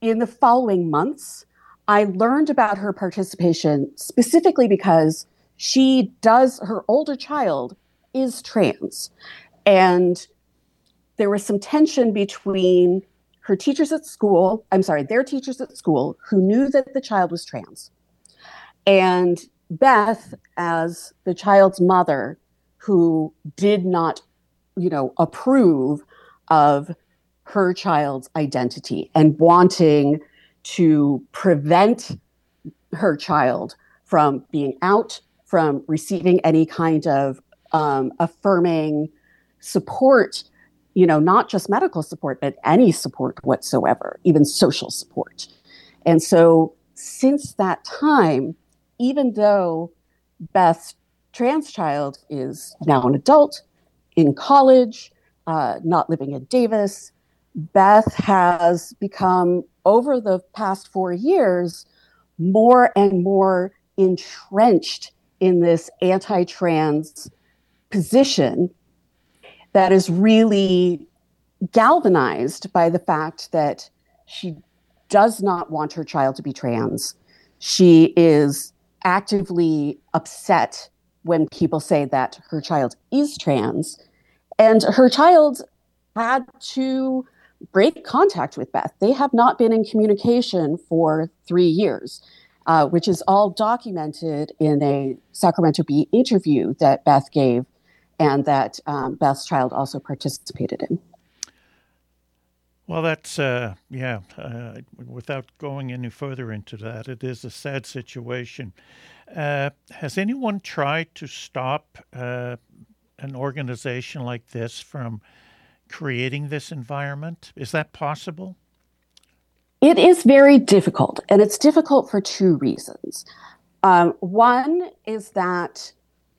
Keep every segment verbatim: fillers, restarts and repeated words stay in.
in the following months, I learned about her participation specifically because she does, her older child is trans. And there was some tension between her teachers at school, I'm sorry, their teachers at school who knew that the child was trans. And Beth, as the child's mother, who did not, you know, approve of her child's identity and wanting to prevent her child from being out, from receiving any kind of um, affirming support, you know, not just medical support, but any support whatsoever, even social support. And so since that time, even though Beth's trans child is now an adult, in college, uh, not living in Davis, Beth has become, over the past four years, more and more entrenched in this anti-trans position that is really galvanized by the fact that she does not want her child to be trans. She is actively upset when people say that her child is trans. And her child had to break contact with Beth. They have not been in communication for three years, uh, which is all documented in a Sacramento Bee interview that Beth gave and that um, Beth's child also participated in. Well, that's, uh, yeah, uh, without going any further into that, it is a sad situation. Uh, has anyone tried to stop uh, an organization like this from creating this environment? Is that possible? It is very difficult, and it's difficult for two reasons. Um, one is that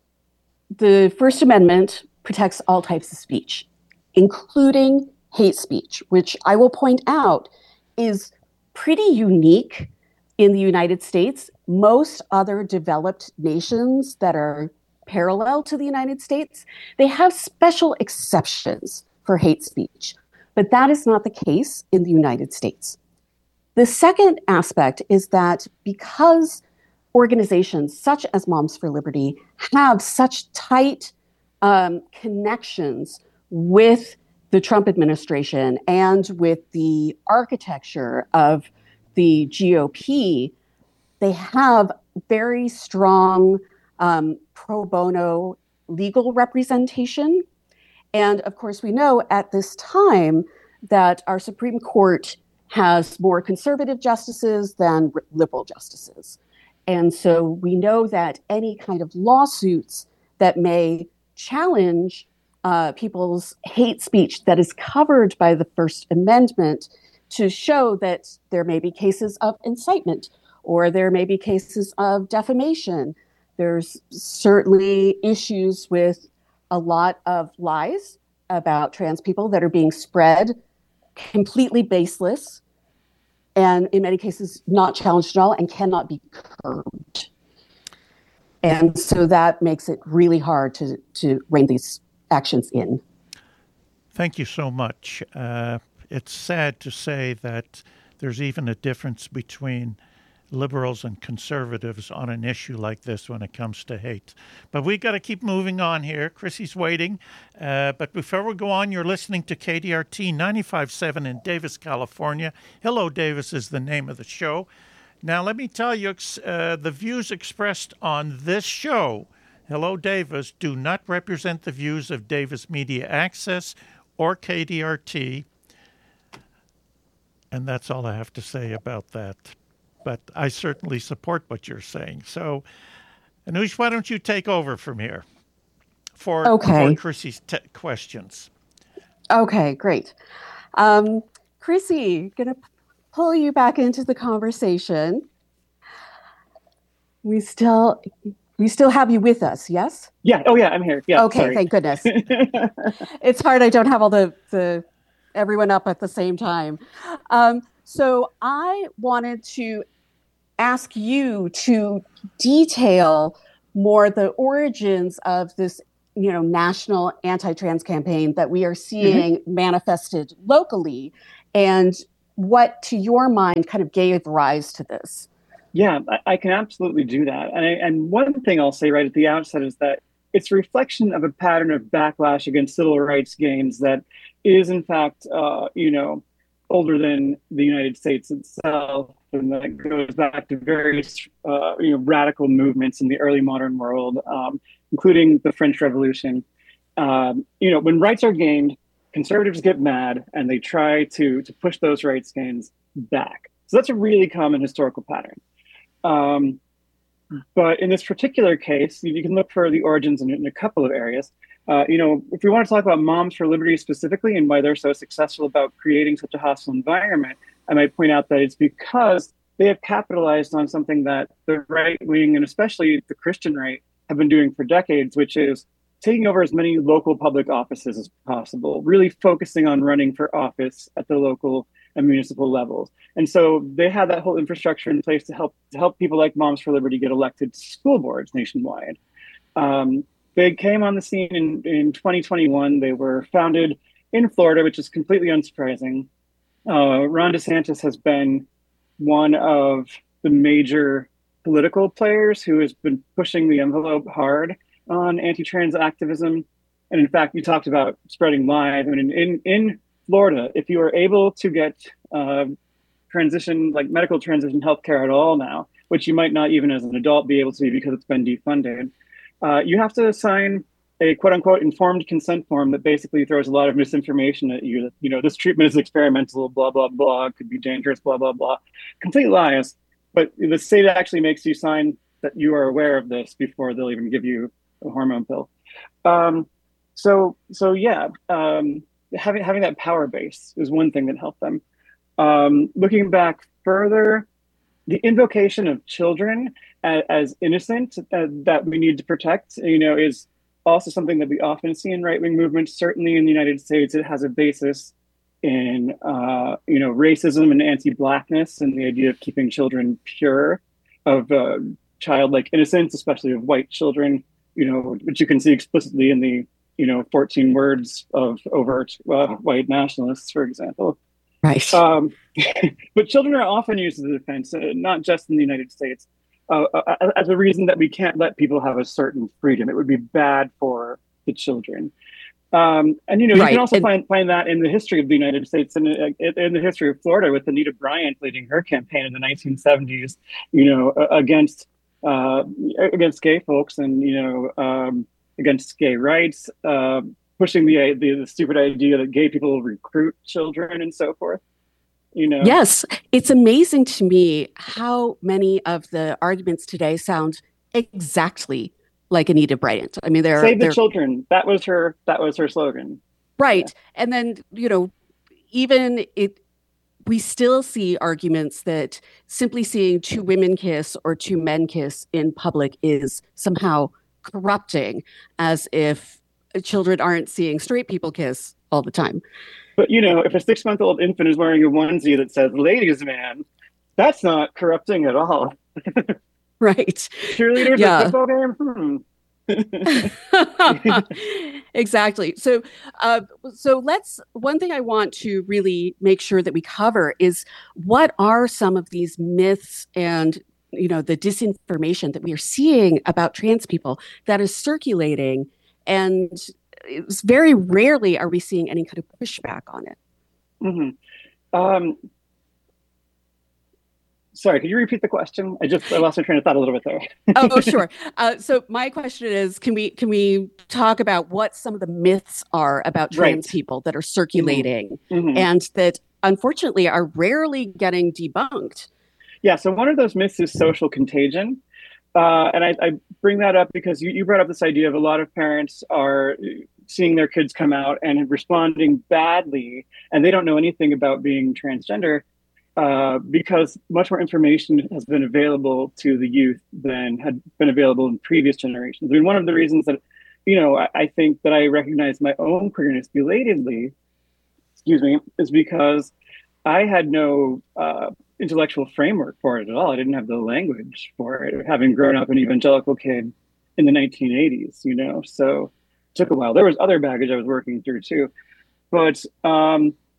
the First Amendment protects all types of speech, including hate speech, which I will point out is pretty unique in the United States. Most other developed nations that are parallel to the United States, they have special exceptions for hate speech, but that is not the case in the United States. The second aspect is that because organizations such as Moms for Liberty have such tight um, connections with the Trump administration and with the architecture of the G O P, they have very strong um, pro bono legal representation. And of course, we know at this time that our Supreme Court has more conservative justices than liberal justices. And so we know that any kind of lawsuits that may challenge uh, people's hate speech that is covered by the First Amendment to show that there may be cases of incitement or there may be cases of defamation. There's certainly issues with a lot of lies about trans people that are being spread, completely baseless, and in many cases not challenged at all and cannot be curbed. And so that makes it really hard to, to rein these actions in. Thank you so much. Uh, it's sad to say that there's even a difference between liberals and conservatives on an issue like this when it comes to hate. But we got to keep moving on here. Chrissy's waiting. Uh, but before we go on, you're listening to K D R T ninety-five point seven in Davis, California. Hello, Davis is the name of the show. Now, let me tell you, uh, the views expressed on this show, Hello, Davis, do not represent the views of Davis Media Access or K D R T. And that's all I have to say about that. But I certainly support what you're saying. So, Anush, why don't you take over from here for, okay. for Chrissy's te- questions? Okay, great. Um, Chrissy, going to pull you back into the conversation. We still, we still have you with us, yes? Yeah. Oh, yeah. I'm here. Yeah. Okay. Sorry. Thank goodness. It's hard. I don't have all the the everyone up at the same time. Um, so I wanted to ask you to detail more the origins of this, you know, national anti-trans campaign that we are seeing mm-hmm. manifested locally, and what, to your mind, kind of gave rise to this. Yeah, I, I can absolutely do that. And, I, and one thing I'll say right at the outset is that it's a reflection of a pattern of backlash against civil rights gains that is, in fact, uh, you know, older than the United States itself, and that goes back to various, uh, you know, radical movements in the early modern world, um, including the French Revolution. Um, you know, when rights are gained, conservatives get mad and they try to to push those rights gains back. So that's a really common historical pattern. Um, but in this particular case, you can look for the origins in, in a couple of areas. Uh, you know, if we want to talk about Moms for Liberty specifically and why they're so successful about creating such a hostile environment, I might point out that it's because they have capitalized on something that the right wing and especially the Christian right have been doing for decades, which is taking over as many local public offices as possible, really focusing on running for office at the local and municipal levels. And so they had that whole infrastructure in place to help to help people like Moms for Liberty get elected to school boards nationwide. Um, They came on the scene in, in twenty twenty-one. They were founded in Florida, which is completely unsurprising. Uh, Ron DeSantis has been one of the major political players who has been pushing the envelope hard on anti-trans activism. And in fact, you talked about spreading lies. I mean, in, in Florida, if you are able to get uh, transition, like medical transition healthcare at all now, which you might not even as an adult be able to because it's been defunded, Uh, you have to sign a quote unquote informed consent form that basically throws a lot of misinformation at you. That, you know, this treatment is experimental, blah, blah, blah, could be dangerous, blah, blah, blah. Complete lies. But the state actually makes you sign that you are aware of this before they'll even give you a hormone pill. Um, so, so yeah, um, having, having that power base is one thing that helped them. Um, looking back further, the invocation of children as, as innocent uh, that we need to protect, you know, is also something that we often see in right-wing movements. Certainly in the United States, it has a basis in, uh, you know, racism and anti-Blackness and the idea of keeping children pure, of uh, childlike innocence, especially of white children, you know, which you can see explicitly in the, you know, fourteen words of overt uh, white nationalists, for example. Right. Um, but children are often used as a defense, uh, not just in the United States, uh, uh, as a reason that we can't let people have a certain freedom. It would be bad for the children. Um, and, you know, right. You can also and- find find that in the history of the United States and in, in the history of Florida with Anita Bryant leading her campaign in the nineteen seventies, you know, against uh, against gay folks and, you know, um, against gay rights, uh, pushing the, the the stupid idea that gay people recruit children and so forth. You know? Yes, it's amazing to me how many of the arguments today sound exactly like Anita Bryant. I mean, they're save the they're, children. That was her. That was her slogan. Right, yeah. And then you know, even it, we still see arguments that simply seeing two women kiss or two men kiss in public is somehow corrupting, as if children aren't seeing straight people kiss all the time. But, you know, if a six-month-old infant is wearing a onesie that says ladies man, that's not corrupting at all. Right. Cheerleaders yeah. at football game? Hmm. Exactly. So, uh, so let's, one thing I want to really make sure that we cover is what are some of these myths and, you know, the disinformation that we are seeing about trans people that is circulating, and it's very rarely are we seeing any kind of pushback on it. Mm-hmm. Um, sorry, could you repeat the question? I just I lost my train of thought a little bit there. Oh, sure. Uh, so my question is, can we can we talk about what some of the myths are about trans right. people that are circulating mm-hmm. Mm-hmm. and that unfortunately are rarely getting debunked? Yeah, so one of those myths is social contagion. Uh, and I, I bring that up because you, you brought up this idea of a lot of parents are seeing their kids come out and responding badly, and they don't know anything about being transgender uh, because much more information has been available to the youth than had been available in previous generations. I mean, one of the reasons that, you know, I, I think that I recognize my own queerness belatedly, excuse me, is because I had no uh, intellectual framework for it at all. I didn't have the language for it, having grown up an evangelical kid in the nineteen eighties, you know, so it took a while. There was other baggage I was working through too. But, um,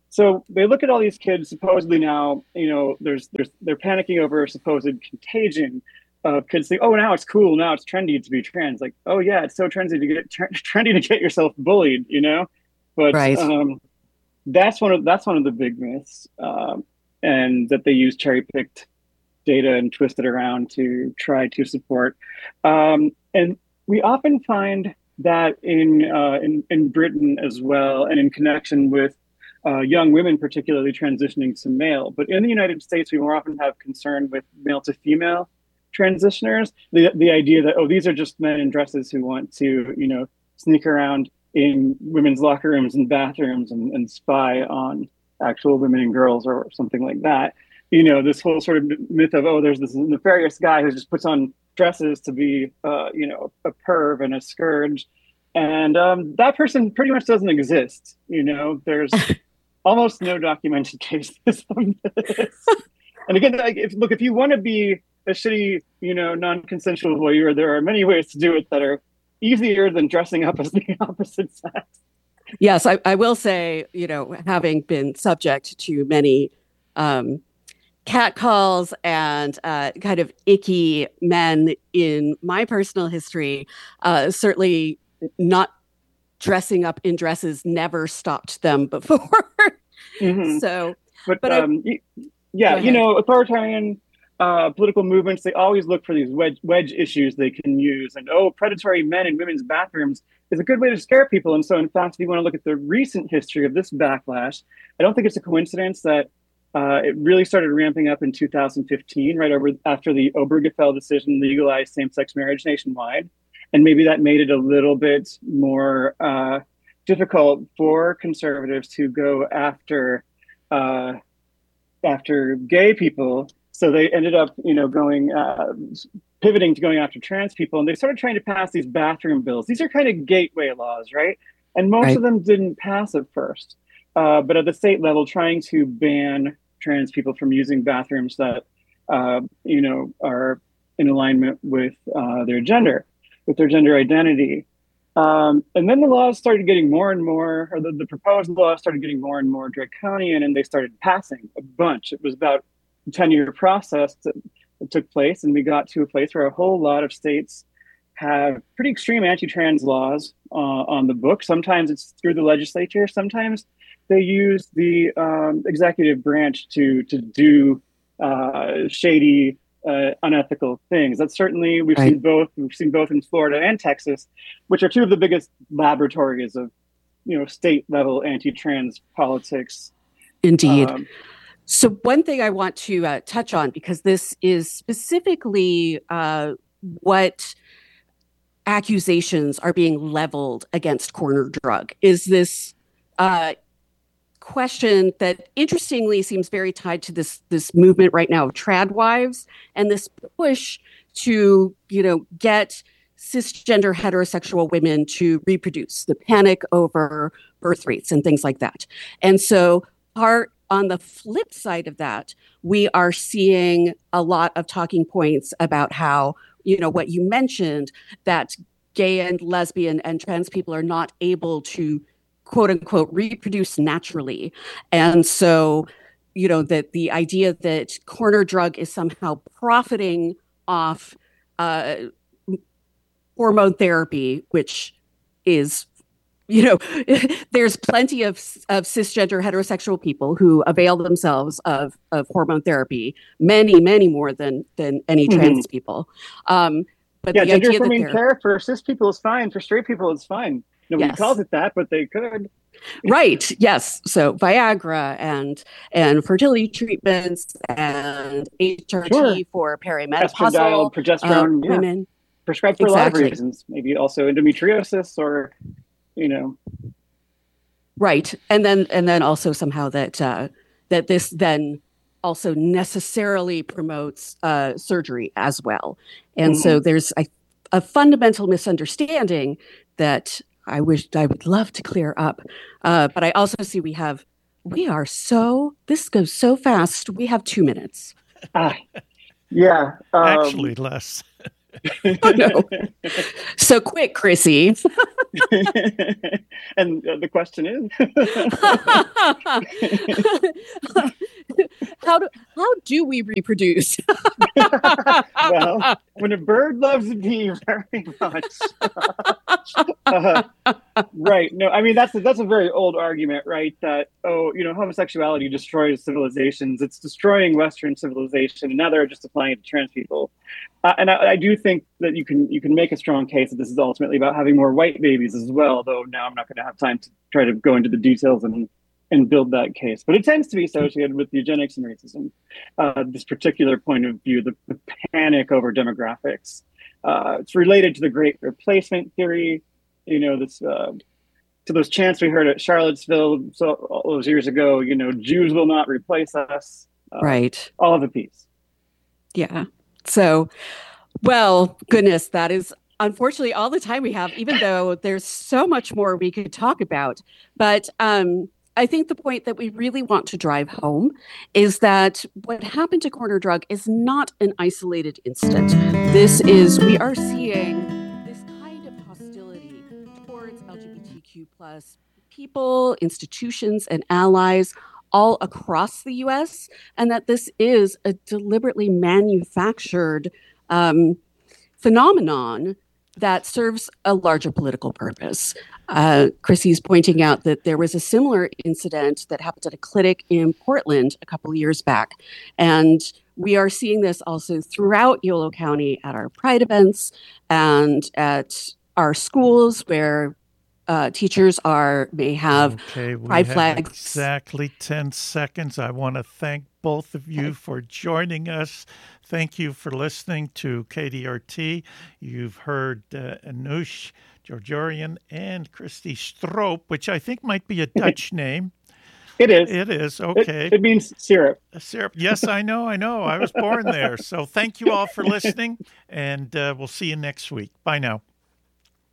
So they look at all these kids supposedly now, you know, there's there's they're panicking over a supposed contagion of kids think, oh, now it's cool, now it's trendy to be trans. Like, oh yeah, it's so trendy to get tre- trendy to get yourself bullied, you know. But Right. um, that's one of that's one of the big myths, um, and that they use cherry picked data and twist it around to try to support. Um, and we often find that in uh, in in Britain as well, and in connection with uh, young women, particularly transitioning to male. But in the United States, we more often have concern with male to female transitioners. The the idea that, oh, these are just men in dresses who want to, you know, sneak around in women's locker rooms and bathrooms and, and spy on actual women and girls or something like that. You know, this whole sort of myth of, oh, there's this nefarious guy who just puts on dresses to be, uh, you know, a perv and a scourge. And um, that person pretty much doesn't exist. You know, there's almost no documented cases of this. And again, like, if, look, if you want to be a shitty, you know, non-consensual voyeur, there are many ways to do it that are easier than dressing up as the opposite sex. Yes, I, I will say, you know, having been subject to many um, catcalls and uh, kind of icky men in my personal history, uh, certainly not dressing up in dresses never stopped them before. Mm-hmm. So, but, but um, I, yeah, you know, authoritarian uh, political movements, they always look for these wedge, wedge issues they can use. And, oh, predatory men in women's bathrooms is a good way to scare people. And so, in fact, if you want to look at the recent history of this backlash, I don't think it's a coincidence that uh, it really started ramping up in two thousand fifteen, right over after the Obergefell decision legalized same-sex marriage nationwide. And maybe that made it a little bit more uh, difficult for conservatives to go after uh, after gay people. So they ended up, you know, going uh, pivoting to going after trans people, and they started trying to pass these bathroom bills. These are kind of gateway laws, right? And most right. of them didn't pass at first, uh, but at the state level, trying to ban trans people from using bathrooms that, uh, you know, are in alignment with uh, their gender. with their gender identity. Um, and then the laws started getting more and more, or the, the proposed laws started getting more and more draconian, and they started passing a bunch. It was about a ten-year process that, that took place, and we got to a place where a whole lot of states have pretty extreme anti-trans laws uh, on the book. Sometimes it's through the legislature. Sometimes they use the um, executive branch to, to do uh, shady, Uh, unethical things. That's certainly we've right. seen both. We've seen both in Florida and Texas, which are two of the biggest laboratories of, you know, state level anti-trans politics. Indeed. Um, so one thing I want to uh, touch on, because this is specifically uh, what accusations are being leveled against Corner Drug, is this uh, question that interestingly seems very tied to this this movement right now of trad wives and this push to, you know, get cisgender heterosexual women to reproduce, the panic over birth rates and things like that. And so part on the flip side of that, we are seeing a lot of talking points about how, you know, what you mentioned, that gay and lesbian and trans people are not able to quote unquote, reproduce naturally. And so, you know, that the idea that Corner Drug is somehow profiting off uh, hormone therapy, which is, you know, there's plenty of, of cisgender heterosexual people who avail themselves of, of hormone therapy, many, many more than, than any mm-hmm. trans people. Um, but yeah, the gender idea affirming that care for cis people is fine. For straight people, it's fine. Nobody yes. calls it that, but they could. Right. Yes. So Viagra and and fertility treatments and H R T sure. for perimenopausal estradiol, progesterone, uh, yeah. women. Prescribed for exactly. a lot of reasons. Maybe also endometriosis or, you know. Right. And then and then also somehow that uh, that this then also necessarily promotes uh, surgery as well. And mm-hmm. so there's a, a fundamental misunderstanding that I wish I would love to clear up. Uh, but I also see we have, we are so, this goes so fast. We have two minutes. Ah, yeah. Um, Actually less. Oh, no. So quick, Chrissy. And uh, the question is, how do how do we reproduce? well, when a bird loves a bee very much, uh, right? No, I mean that's a, that's a very old argument, right? That oh, you know, homosexuality destroys civilizations. It's destroying Western civilization, and now they're just applying it to trans people. Uh, and I, I do think that you can you can make a strong case that this is ultimately about having more white babies as well. Though now I'm not going to have time to try to go into the details and and build that case. But it tends to be associated with eugenics and racism. Uh, this particular point of view, the, the panic over demographics. Uh, it's related to the Great Replacement theory. You know, this uh, to those chants we heard at Charlottesville so all those years ago. You know, Jews will not replace us. Uh, right. All of a piece. Yeah. So, well, goodness, that is unfortunately all the time we have, even though there's so much more we could talk about. But um, I think the point that we really want to drive home is that what happened to Corner Drug is not an isolated incident. This is, we are seeing this kind of hostility towards L G B T Q plus people, institutions, and allies all across the U S, and that this is a deliberately manufactured um, phenomenon that serves a larger political purpose. Uh, Chrissy's pointing out that there was a similar incident that happened at a clinic in Portland a couple of years back. And we are seeing this also throughout Yolo County at our Pride events and at our schools where Uh, teachers are may have okay, we pride have flags. Exactly ten seconds. I want to thank both of you for joining us. Thank you for listening to K D R T. You've heard uh, Anush Georgian and Christy Stroop, which I think might be a Dutch name. It is. It is. Okay. It, it means syrup. Syrup. Yes, I know. I know. I was born there. So thank you all for listening, and uh, we'll see you next week. Bye now.